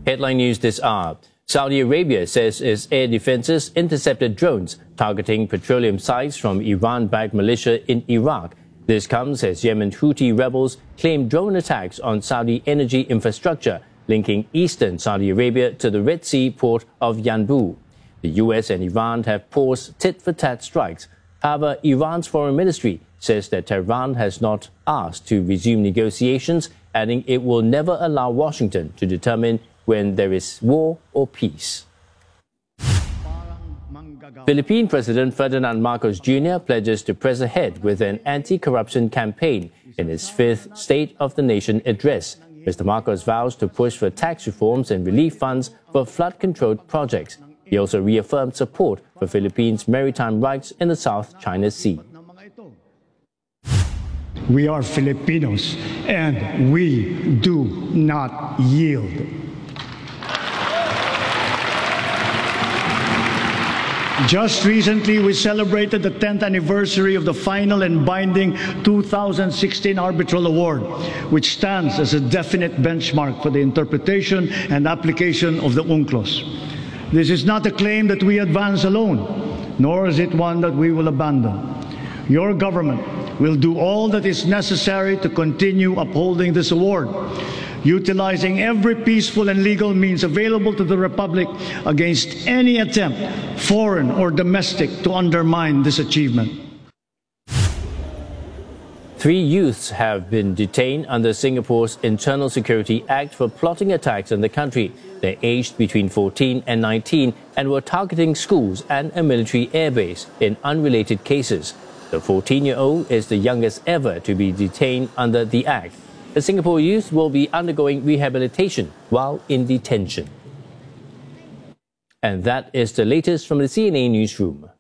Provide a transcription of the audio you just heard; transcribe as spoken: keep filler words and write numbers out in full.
Headline news this hour. Saudi Arabia says its air defenses intercepted drones targeting petroleum sites from Iran-backed militia in Iraq. This comes as Yemen Houthi rebels claim drone attacks on Saudi energy infrastructure, linking eastern Saudi Arabia to the Red Sea port of Yanbu. The U S and Iran have paused tit-for-tat strikes. However, Iran's foreign ministry says that Tehran has not asked to resume negotiations, adding it will never allow Washington to determine when there is war or peace. Philippine President Ferdinand Marcos Junior pledges to press ahead with an anti-corruption campaign in his fifth State of the Nation address. Mister Marcos vows to push for tax reforms and relief funds for flood-controlled projects. He also reaffirmed support for Philippines' maritime rights in the South China Sea. We are Filipinos, and we do not yield. Just recently, we celebrated the tenth anniversary of the final and binding two thousand sixteen Arbitral Award, which stands as a definite benchmark for the interpretation and application of the UNCLOS. This is not a claim that we advance alone, nor is it one that we will abandon. Your government will do all that is necessary to continue upholding this award, utilizing every peaceful and legal means available to the Republic against any attempt, foreign or domestic, to undermine this achievement. Three youths have been detained under Singapore's Internal Security Act for plotting attacks on the country. They're aged between fourteen and nineteen and were targeting schools and a military airbase in unrelated cases. The fourteen-year-old is the youngest ever to be detained under the Act. The Singapore youth will be undergoing rehabilitation while in detention. And that is the latest from the C N A Newsroom.